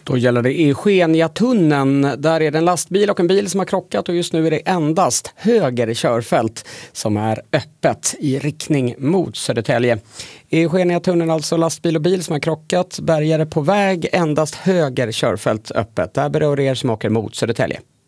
Då gäller det Eugeniatunneln. Där är det en lastbil och en bil som har krockat och just nu är det endast höger körfält som är öppet i riktning mot Södertälje. Eugeniatunneln, alltså lastbil och bil som har krockat. Bärgare på väg, endast höger körfält öppet. Där berör er som åker mot Södertälje.